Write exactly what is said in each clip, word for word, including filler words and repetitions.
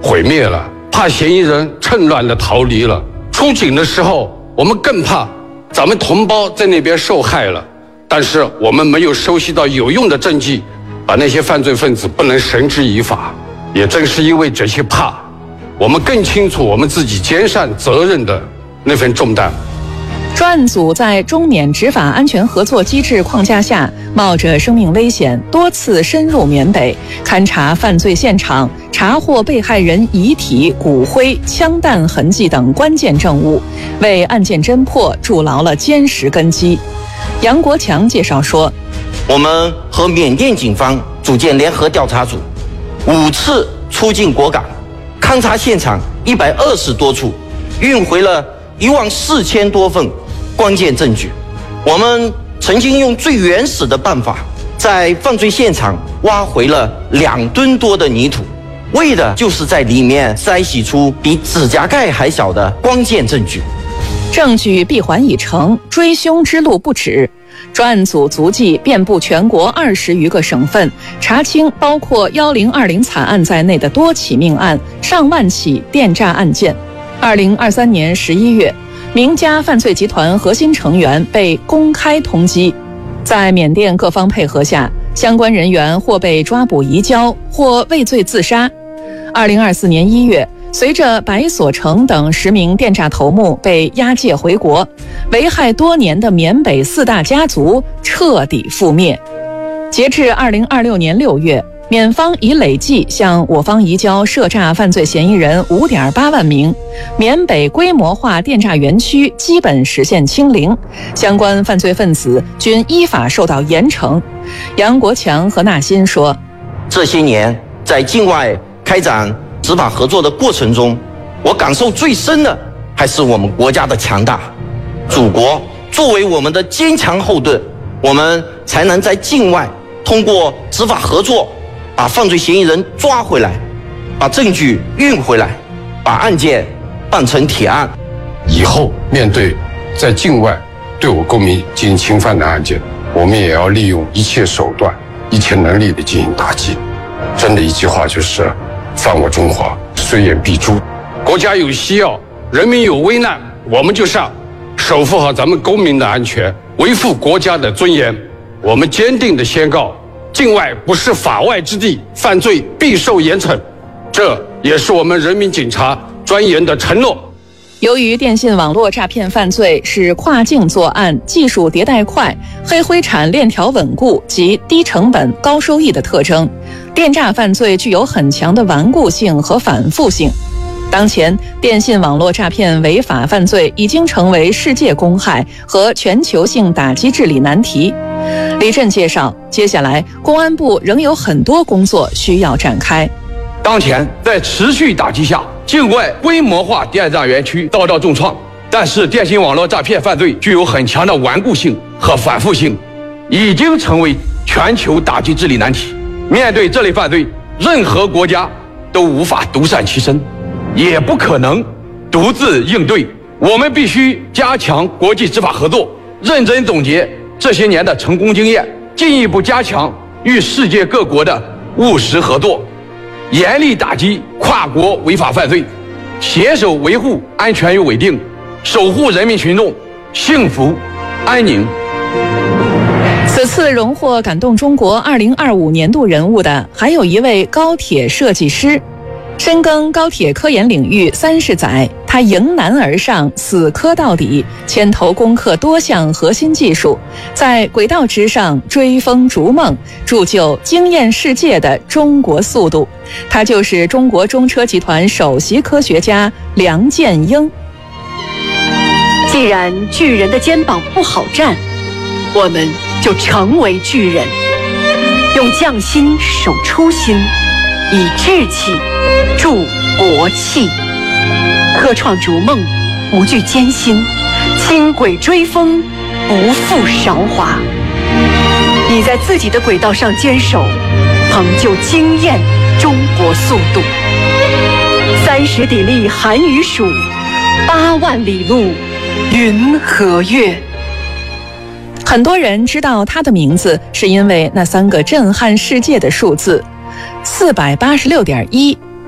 毁灭了，怕嫌疑人趁乱的逃离了。出警的时候，我们更怕咱们同胞在那边受害了。但是我们没有收集到有用的证据，把那些犯罪分子不能绳之以法。也正是因为这些怕，我们更清楚我们自己肩上责任的那份重担。 专案组在中缅执法安全合作机制框架下，冒着生命危险，多次深入缅北，勘查犯罪现场，查获被害人遗体、骨灰、枪弹痕迹等关键证物，为案件侦破筑牢了坚实根基。杨国强介绍说， 我们和缅甸警方组建联合调查组，五次出境国港，勘查现场一百二十多处，运回了一万四千多份关键证据。我们曾经用最原始的办法，在犯罪现场挖回了两吨多的泥土，为的就是在里面筛洗出比指甲盖还小的关键证据。 证据闭环已成，追凶之路不止。专案组足迹遍布全国二十余个省份，查清包括幺零二零惨案在内的多起命案，上万起电诈案件。二零二三年十一月，名家犯罪集团核心成员被公开通缉，在缅甸各方配合下，相关人员或被抓捕移交，或畏罪自杀。二零二四年一月，随着白所成等十名电诈头目被押解回国，危害多年的缅北四大家族彻底覆灭。截至二零二六年六月，缅方已累计向我方移交涉诈犯罪嫌疑人 五点八万名，缅北规模化电诈园区基本实现清零，相关犯罪分子均依法受到严惩。杨国强和纳新说， 这些年在境外开展执法合作的过程中，我感受最深的还是我们国家的强大。祖国作为我们的坚强后盾，我们才能在境外通过执法合作把犯罪嫌疑人抓回来，把证据运回来，把案件办成铁案。 以后面对在境外对我公民进行侵犯的案件，我们也要利用一切手段、一切能力的进行打击。真的一句话就是，犯我中华，虽远必诛。国家有需要，人民有危难，我们就上，守护好咱们公民的安全，维护国家的尊严。我们坚定地宣告，境外不是法外之地，犯罪必受严惩。这也是我们人民警察专员的承诺。 由于电信网络诈骗犯罪是跨境作案，技术迭代快，黑灰产链条稳固及低成本高收益的特征，电诈犯罪具有很强的顽固性和反复性。当前，电信网络诈骗违法犯罪已经成为世界公害和全球性打击治理难题。李震介绍，接下来公安部仍有很多工作需要展开。 当前在持续打击下，境外规模化电诈园区遭到重创，但是电信网络诈骗犯罪具有很强的顽固性和反复性，已经成为全球打击治理难题。面对这类犯罪，任何国家都无法独善其身，也不可能独自应对。我们必须加强国际执法合作，认真总结这些年的成功经验，进一步加强与世界各国的务实合作，严厉打击跨国违法犯罪，携手维护安全与稳定，守护人民群众幸福安宁。 此次荣获感动中国二零二五年度人物的，还有一位高铁设计师。深耕高铁科研领域三十载，他迎难而上，死磕到底，牵头攻克多项核心技术，在轨道之上追风逐梦，铸就惊艳世界的中国速度。他就是中国中车集团首席科学家梁建英。 既然巨人的肩膀不好站，我们就成为巨人，用匠心守初心，以志气铸国气，科创逐梦，不惧艰辛，轻轨追风，不负韶华。你在自己的轨道上坚守，成就惊艳中国速度。三十砥砺寒与暑，八万里路云和月。 很多人知道他的名字，是因为那三个震撼世界的数字：四百八十六点一、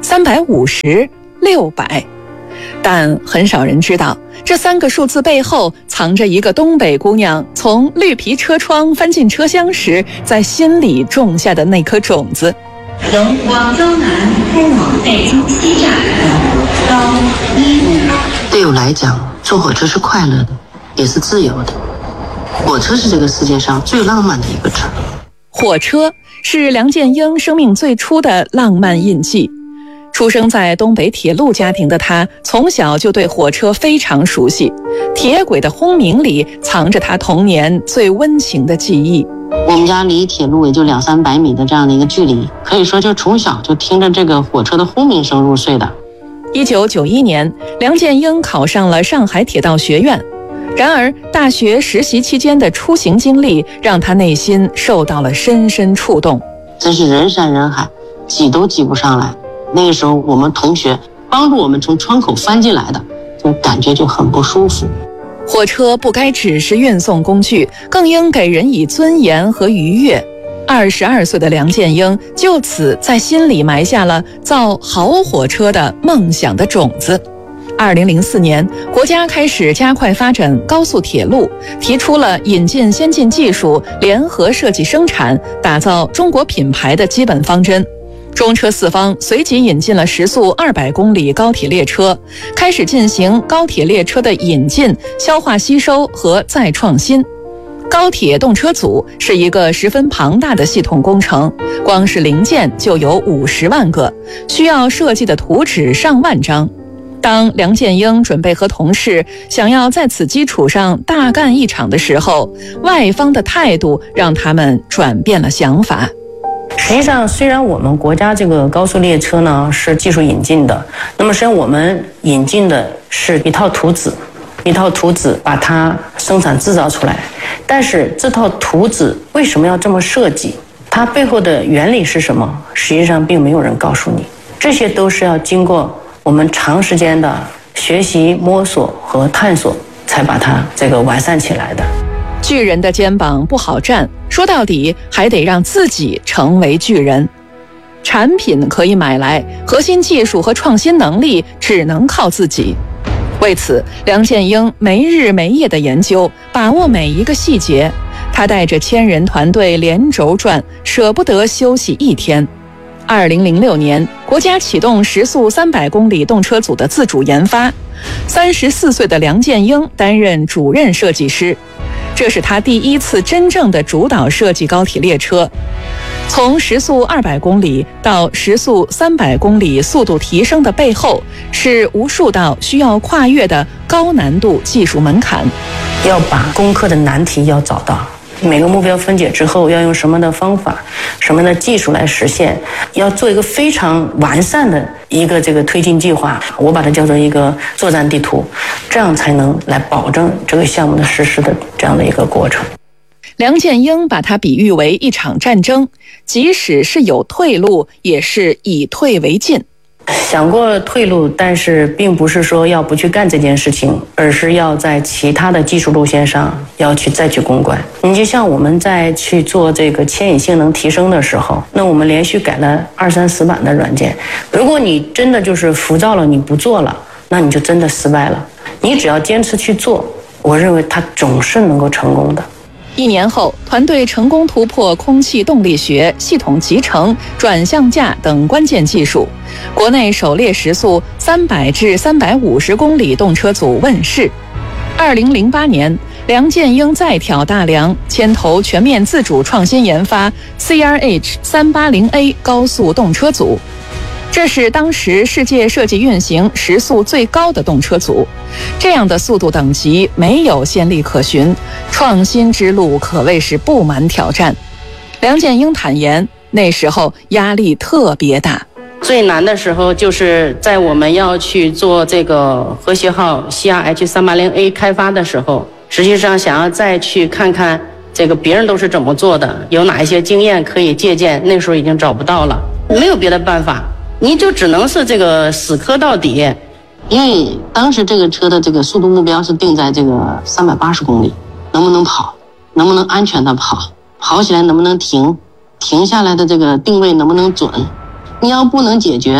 三百五十、六百。但很少人知道，这三个数字背后藏着一个东北姑娘从绿皮车窗翻进车厢时，在心里种下的那颗种子。 由广州南开往北京西站高一路。 对我来讲，坐火车是快乐的，也是自由的。火车是这个世界上最浪漫的一个车。 火车是梁建英生命最初的浪漫印记。出生在东北铁路家庭的他，从小就对火车非常熟悉，铁轨的轰鸣里藏着他童年最温情的记忆。 我们家离铁路也就两三百米的这样的一个距离，可以说就从小就听着这个火车的轰鸣声入睡的。 一九九一年，梁建英考上了上海铁道学院。然而，大学实习期间的出行经历让他内心受到了深深触动。 真是人山人海，挤都挤不上来。那个时候，我们同学帮助我们从窗口翻进来的，就感觉就很不舒服。 火车不该只是运送工具，更应给人以尊严和愉悦。二十二岁的梁建英就此在心里埋下了造好火车的梦想的种子。二零零四年，国家开始加快发展高速铁路，提出了引进先进技术、联合设计生产、打造中国品牌的基本方针。中车四方随即引进了时速二百公里高铁列车，开始进行高铁列车的引进、消化吸收和再创新。高铁动车组是一个十分庞大的系统工程，光是零件就有五十万个，需要设计的图纸上万张。当梁建英准备和同事想要在此基础上大干一场的时候，外方的态度让他们转变了想法。 实际上，虽然我们国家这个高速列车呢是技术引进的，那么实际上我们引进的是一套图纸，一套图纸把它生产制造出来。但是这套图纸为什么要这么设计？它背后的原理是什么？实际上并没有人告诉你，这些都是要经过我们长时间的学习、摸索和探索，才把它这个完善起来的。 巨人的肩膀不好站，说到底还得让自己成为巨人。产品可以买来，核心技术和创新能力只能靠自己。为此，梁建英没日没夜的研究，把握每一个细节。他带着千人团队连轴转，舍不得休息一天。二零零六年，国家启动时速三百公里动车组的自主研发。三十四岁的梁建英担任主任设计师，这是他第一次真正的主导设计高铁列车。从时速二百公里到时速三百公里速度提升的背后，是无数道需要跨越的高难度技术门槛。 要把攻克的难题要找到，每个目标分解之后要用什么的方法、什么的技术来实现，要做一个非常完善的一个这个推进计划，我把它叫做一个作战地图，这样才能来保证这个项目的实施的这样的一个过程。 梁建英把它比喻为一场战争，即使是有退路，也是以退为进。 想过退路，但是并不是说要不去干这件事情，而是要在其他的技术路线上要去再去攻关。你就像我们在去做这个牵引性能提升的时候，那我们连续改了二三十版的软件，如果你真的就是浮躁了，你不做了，那你就真的失败了。你只要坚持去做，我认为它总是能够成功的。 一年后，团队成功突破空气动力学、系统集成、转向架等关键技术，国内首列时速三百至三百五十公里动车组问世。二零零八年，梁建英再挑大梁，牵头全面自主创新研发 C R H 三八零 A 高速动车组。这是当时世界设计运行时速最高的动车组，这样的速度等级没有先例可循，创新之路可谓是布满挑战。梁建英坦言，那时候压力特别大。 最难的时候就是在我们要去做这个和谐号 C R H 三八零 A 开发的时候，实际上想要再去看看这个别人都是怎么做的，有哪一些经验可以借鉴，那时候已经找不到了，没有别的办法，你就只能是这个死磕到底。 因为当时这个车的这个速度目标是定在这个三百八十公里，能不能跑，能不能安全的跑，跑起来能不能停，停下来的这个定位能不能准。你要不能解决，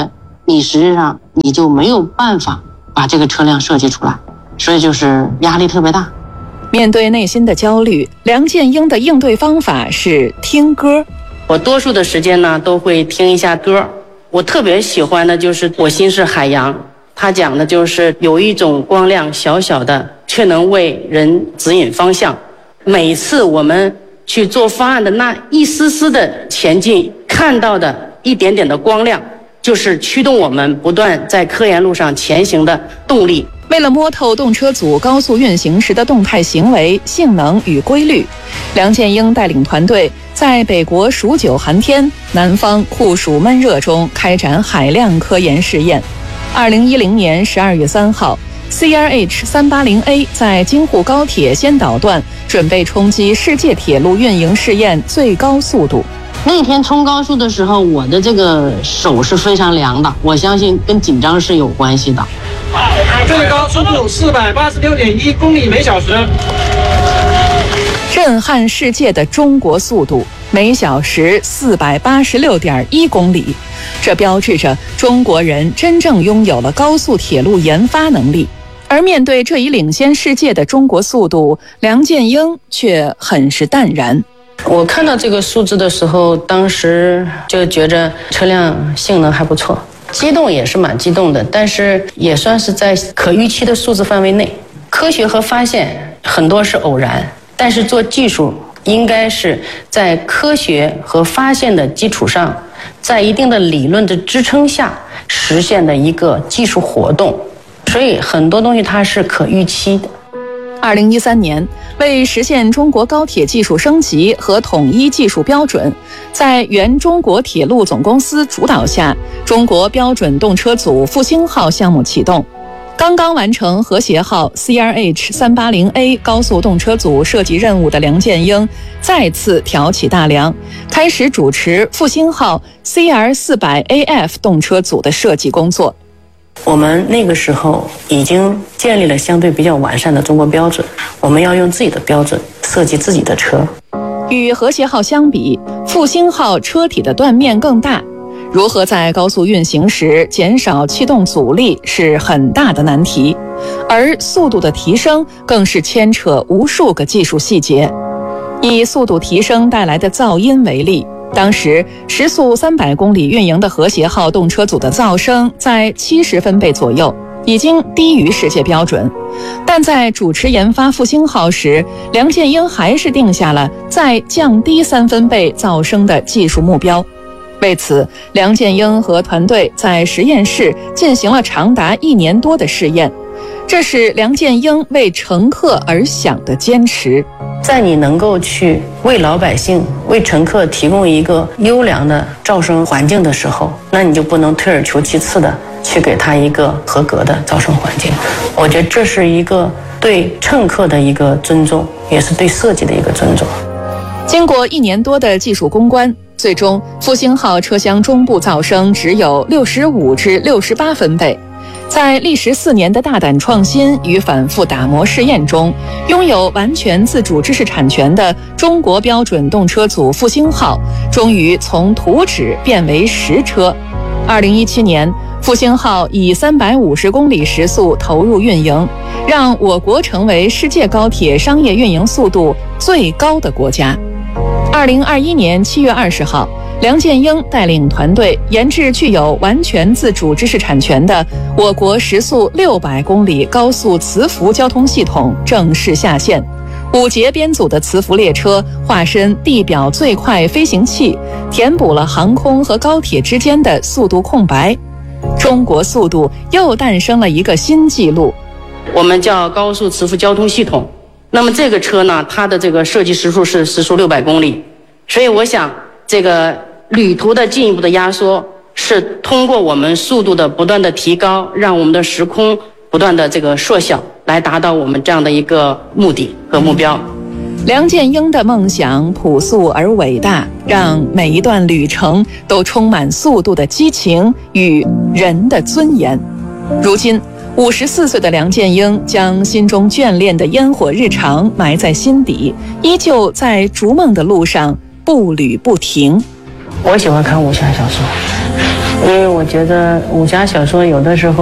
你实际上你就没有办法把这个车辆设计出来，所以就是压力特别大。 面对内心的焦虑，梁建英的应对方法是听歌。 我多数的时间呢都会听一下歌，我特别喜欢的就是《我心是海洋》，它讲的就是有一种光亮小小的，却能为人指引方向。每次我们去做方案的那一丝丝的前进，看到的一点点的光亮，就是驱动我们不断在科研路上前行的动力。 为了摸透动车组高速运行时的动态行为、性能与规律，梁建英带领团队在北国数九寒天、南方酷暑闷热中开展海量科研试验。二零一零年十二月三号 ，C R H 三八零 A 在京沪高铁先导段准备冲击世界铁路运营试验最高速度。 那天冲高速的时候，我的这个手是非常凉的，我相信跟紧张是有关系的。 最高速度四百八十六点一公里每小时， 震撼世界的中国速度，每小时四百八十六点一公里，这标志着中国人真正拥有了高速铁路研发能力。而面对这一领先世界的中国速度，梁建英却很是淡然。 我看到这个数字的时候，当时就觉着车辆性能还不错，激动也是蛮激动的，但是也算是在可预期的数字范围内。科学和发现很多是偶然，但是做技术应该是在科学和发现的基础上，在一定的理论的支撑下实现的一个技术活动，所以很多东西它是可预期的。 二零一三年，为实现中国高铁技术升级和统一技术标准，在原中国铁路总公司主导下，中国标准动车组复兴号项目启动。刚刚完成和谐号 C R H 三八零 A 高速动车组设计任务的梁建英再次挑起大梁，开始主持复兴号 C R 四百 A F 动车组的设计工作。 我们那个时候已经建立了相对比较完善的中国标准，我们要用自己的标准设计自己的车。 与和谐号相比，复兴号车体的断面更大，如何在高速运行时减少气动阻力是很大的难题，而速度的提升更是牵扯无数个技术细节。以速度提升带来的噪音为例，当时时速三百公里运营的和谐号动车组的噪声在七十分贝左右，已经低于世界标准。但在主持研发复兴号时，梁建英还是定下了再降低三分贝噪声的技术目标。为此，梁建英和团队在实验室进行了长达一年多的试验，这是梁建英为乘客而想的坚持。 在你能够去为老百姓、为乘客提供一个优良的噪声环境的时候，那你就不能退而求其次的去给他一个合格的噪声环境。我觉得这是一个对乘客的一个尊重，也是对设计的一个尊重。 经过一年多的技术攻关，最终复兴号车厢中部噪声只有六十五至六十八分贝。在历时四年的大胆创新与反复打磨试验中，拥有完全自主知识产权的中国标准动车组复兴号终于从图纸变为实车。二零一七年，复兴号以三百五十公里时速投入运营，让我国成为世界高铁商业运营速度最高的国家。二零二一年七月二十号，梁建英带领团队研制具有完全自主知识产权的我国时速六百公里高速磁浮交通系统正式下线。五节编组的磁浮列车化身地表最快飞行器，填补了航空和高铁之间的速度空白。中国速度又诞生了一个新纪录， 我们叫高速磁浮交通系统。那么这个车呢，它的这个设计时速是时速六百公里，所以我想这个旅途的进一步的压缩是通过我们速度的不断的提高，让我们的时空不断的这个缩小，来达到我们这样的一个目的和目标。 梁建英的梦想朴素而伟大，让每一段旅程都充满速度的激情与人的尊严。如今五十四岁的梁建英将心中眷恋的烟火日常埋在心底，依旧在逐梦的路上步履不停。 我喜欢看武侠小说， 因为我觉得武侠小说有的时候